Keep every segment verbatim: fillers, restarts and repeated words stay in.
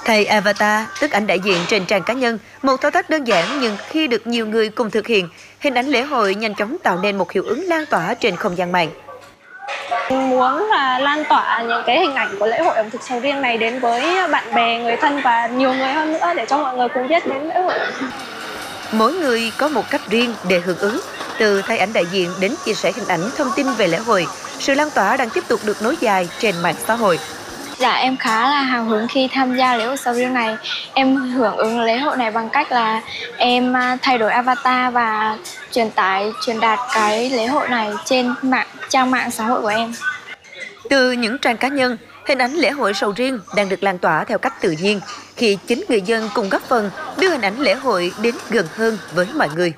Thay avatar, tức ảnh đại diện trên trang cá nhân, một thao tác đơn giản nhưng khi được nhiều người cùng thực hiện, hình ảnh lễ hội nhanh chóng tạo nên một hiệu ứng lan tỏa trên không gian mạng. Mình muốn là lan tỏa những cái hình ảnh của lễ hội ẩm thực sầu riêng này đến với bạn bè, người thân và nhiều người hơn nữa để cho mọi người cùng biết đến lễ hội. Mỗi người có một cách riêng để hưởng ứng, từ thay ảnh đại diện đến chia sẻ hình ảnh thông tin về lễ hội. Sự lan tỏa đang tiếp tục được nối dài trên mạng xã hội. Dạ, em khá là hào hứng khi tham gia lễ hội sầu riêng này. Em hưởng ứng lễ hội này bằng cách là em thay đổi avatar và truyền tải, truyền đạt cái lễ hội này trên mạng trang mạng xã hội của em. Từ những trang cá nhân, hình ảnh lễ hội sầu riêng đang được lan tỏa theo cách tự nhiên khi chính người dân cùng góp phần đưa hình ảnh lễ hội đến gần hơn với mọi người.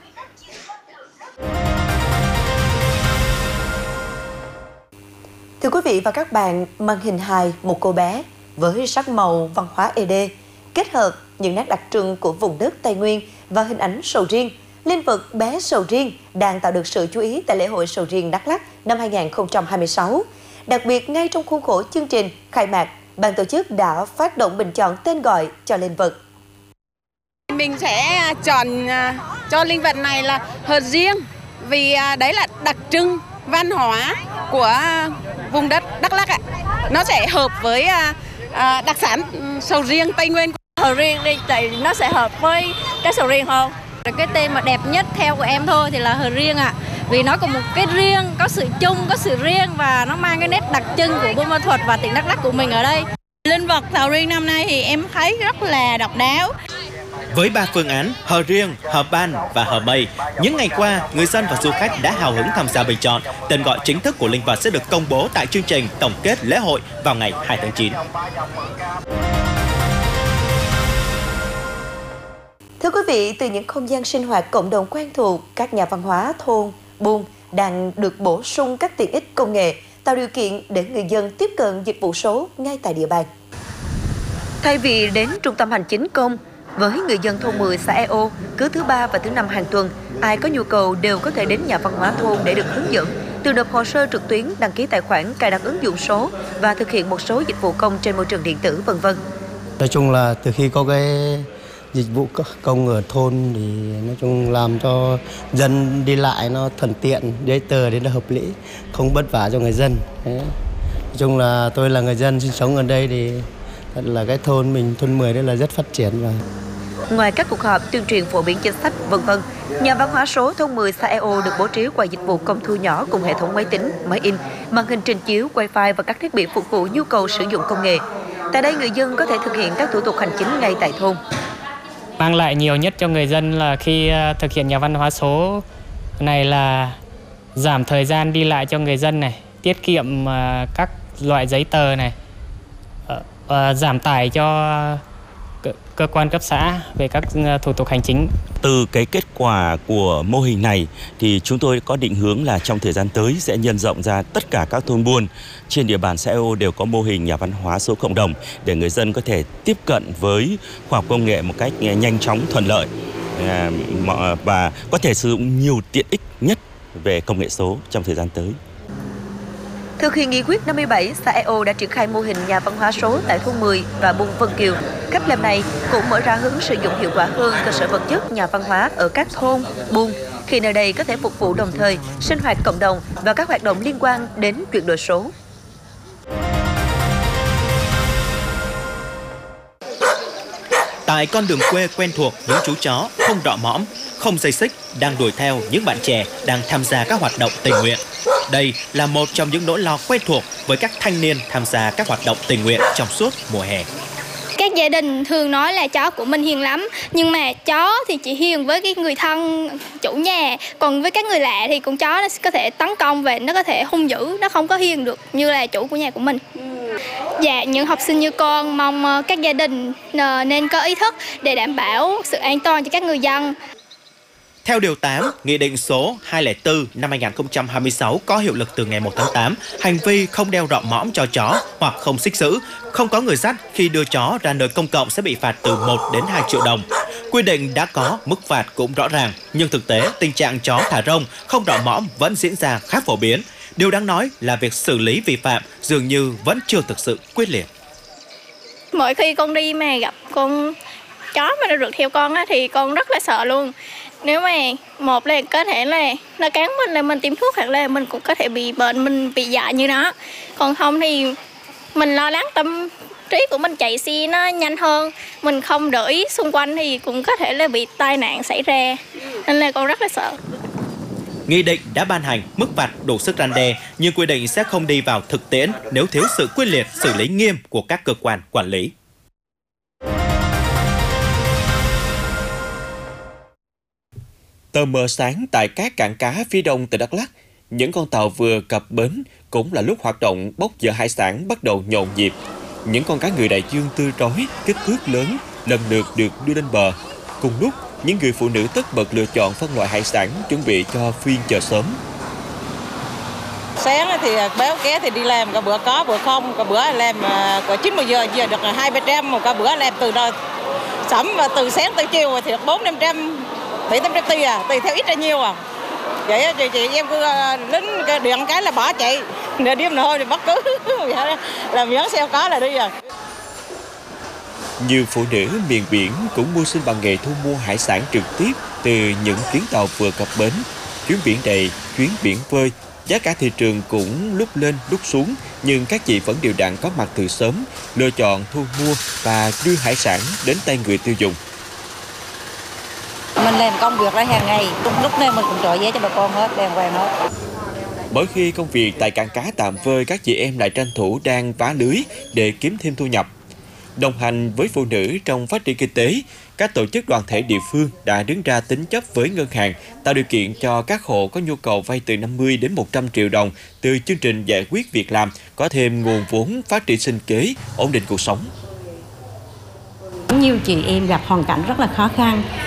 Thưa quý vị và các bạn, màn hình hài một cô bé với sắc màu văn hóa ê đê, kết hợp những nét đặc trưng của vùng đất Tây Nguyên và hình ảnh sầu riêng, linh vật bé sầu riêng đang tạo được sự chú ý tại lễ hội sầu riêng Đắk Lắk năm hai nghìn không trăm hai mươi sáu. Đặc biệt, ngay trong khuôn khổ chương trình khai mạc, ban tổ chức đã phát động bình chọn tên gọi cho linh vật. Mình sẽ chọn cho linh vật này là hờ riêng, vì đấy là đặc trưng văn hóa của vùng đất Đắk Lắk ạ. Nó sẽ hợp với đặc sản sầu riêng Tây Nguyên. Hờ riêng đi, tại nó sẽ hợp với cái sầu riêng hơn. Cái tên mà đẹp nhất theo của em thôi thì là hờ riêng ạ. Vì nó có một cái riêng, có sự chung, có sự riêng và nó mang cái nét đặc trưng của Buôn Ma Thuột và tỉnh Đắk Lắk của mình ở đây. Linh vật sầu riêng năm nay thì em thấy rất là độc đáo. Với ba phương án hờ riêng, hờ ban và hờ mây, những ngày qua, người dân và du khách đã hào hứng tham gia bình chọn. Tên gọi chính thức của linh vật sẽ được công bố tại chương trình tổng kết lễ hội vào ngày hai tháng chín. Thưa quý vị, từ những không gian sinh hoạt cộng đồng quen thuộc, các nhà văn hóa thôn, buôn đang được bổ sung các tiện ích công nghệ, tạo điều kiện để người dân tiếp cận dịch vụ số ngay tại địa bàn. Thay vì đến trung tâm hành chính công, với người dân thôn mười xã e ô, cứ thứ ba và thứ năm hàng tuần, ai có nhu cầu đều có thể đến nhà văn hóa thôn để được hướng dẫn, từ nộp hồ sơ trực tuyến, đăng ký tài khoản, cài đặt ứng dụng số và thực hiện một số dịch vụ công trên môi trường điện tử, vân vân. Nói chung là từ khi có cái dịch vụ công ở thôn thì nói chung làm cho dân đi lại nó thuận tiện, giấy tờ đến là hợp lý, không vất vả cho người dân. Đấy. Nói chung là tôi là người dân sinh sống ở đây thì thật là cái thôn mình, thôn mười đây là rất phát triển. Và ngoài các cuộc họp tuyên truyền phổ biến chính sách, vân vân, nhà văn hóa số thôn mười xã e ô được bố trí qua dịch vụ công thu nhỏ cùng hệ thống máy tính, máy in, màn hình trình chiếu, wifi và các thiết bị phục vụ nhu cầu sử dụng công nghệ. Tại đây, người dân có thể thực hiện các thủ tục hành chính ngay tại thôn. Mang lại nhiều nhất cho người dân là khi thực hiện nhà văn hóa số này là giảm thời gian đi lại cho người dân này, tiết kiệm các loại giấy tờ này, giảm tải cho cơ quan cấp xã về các thủ tục hành chính. Từ cái kết quả của mô hình này thì chúng tôi có định hướng là trong thời gian tới sẽ nhân rộng ra tất cả các thôn buôn trên địa bàn xã e ô đều có mô hình nhà văn hóa số cộng đồng để người dân có thể tiếp cận với khoa học công nghệ một cách nhanh chóng, thuận lợi và có thể sử dụng nhiều tiện ích nhất về công nghệ số trong thời gian tới. Thực hiện nghị quyết năm mươi bảy, xã e ô đã triển khai mô hình nhà văn hóa số tại thôn mười và buôn Vân Kiều. Cách làm này cũng mở ra hướng sử dụng hiệu quả hơn cơ sở vật chất nhà văn hóa ở các thôn, buôn, khi nơi đây có thể phục vụ đồng thời sinh hoạt cộng đồng và các hoạt động liên quan đến chuyển đổi số. Tại con đường quê quen thuộc, những chú chó không đọ mõm, không dây xích đang đuổi theo những bạn trẻ đang tham gia các hoạt động tình nguyện. Đây là một trong những nỗi lo quen thuộc với các thanh niên tham gia các hoạt động tình nguyện trong suốt mùa hè. Các gia đình thường nói là chó của mình hiền lắm, nhưng mà chó thì chỉ hiền với cái người thân chủ nhà, còn với các người lạ thì con chó nó có thể tấn công và nó có thể hung dữ, nó không có hiền được như là chủ của nhà của mình. Dạ, những học sinh như con mong các gia đình nên có ý thức để đảm bảo sự an toàn cho các người dân. Theo Điều tám, Nghị định số hai không bốn năm hai nghìn không trăm hai mươi sáu có hiệu lực từ ngày một tháng tám, hành vi không đeo rọ mõm cho chó hoặc không xích giữ, không có người dắt khi đưa chó ra nơi công cộng sẽ bị phạt từ một đến hai triệu đồng. Quy định đã có, mức phạt cũng rõ ràng, nhưng thực tế tình trạng chó thả rông, không rọ mõm vẫn diễn ra khá phổ biến. Điều đáng nói là việc xử lý vi phạm dường như vẫn chưa thực sự quyết liệt. Mỗi khi con đi mà gặp con chó mà nó rượt theo con á, thì con rất là sợ luôn. Nếu mà một là có thể là nó cắn mình là mình tiêm thuốc, hoặc là mình cũng có thể bị bệnh, mình bị dại như nó. Còn không thì mình lo lắng, tâm trí của mình chạy xe nó nhanh hơn, mình không để ý xung quanh thì cũng có thể là bị tai nạn xảy ra, nên là con rất là sợ. Nghị định đã ban hành, mức phạt đủ sức răn đe, nhưng quy định sẽ không đi vào thực tiễn nếu thiếu sự quyết liệt xử lý nghiêm của các cơ quan quản lý. Tờ mờ sáng tại các cảng cá phía đông tỉnh Đắk Lắk, những con tàu vừa cập bến cũng là lúc hoạt động bốc dỡ hải sản bắt đầu nhộn nhịp. Những con cá ngừ đại dương tươi rói, kích thước lớn lần lượt được đưa lên bờ. Cùng lúc, những người phụ nữ tất bật lựa chọn phân loại hải sản chuẩn bị cho phiên chợ sớm. Sáng thì béo ké thì đi làm, cả bữa có bữa không, cả bữa làm có chín mươi giờ giờ được hai ba trăm, một cả bữa làm từ đó sắm từ sáng tới chiều thì được bốn năm trăm, bảy tám trăm tùy à, tùy theo ít ra nhiều à. Vậy chị, chị em cứ lính điện cái là bỏ chạy, nửa đêm nửa thôi thì bất cứ làm miếng xeo có là đi rồi. Nhiều phụ nữ miền biển cũng mưu sinh bằng nghề thu mua hải sản trực tiếp từ những chuyến tàu vừa cập bến. Chuyến biển đầy, chuyến biển vơi, giá cả thị trường cũng lúc lên lúc xuống, nhưng các chị vẫn đều đặn có mặt từ sớm, lựa chọn thu mua và đưa hải sản đến tay người tiêu dùng. Mình làm công việc ra hàng ngày, lúc nào mình cũng trọi vé cho bà con hết, đàng hoàng hết. Mỗi khi công việc tại cảng cá tạm vơi, các chị em lại tranh thủ đang vá lưới để kiếm thêm thu nhập. Đồng hành với phụ nữ trong phát triển kinh tế, các tổ chức đoàn thể địa phương đã đứng ra tín chấp với ngân hàng, tạo điều kiện cho các hộ có nhu cầu vay từ năm mươi đến một trăm triệu đồng từ chương trình giải quyết việc làm, có thêm nguồn vốn phát triển sinh kế, ổn định cuộc sống. Nhiều chị em gặp hoàn cảnh rất là khó khăn,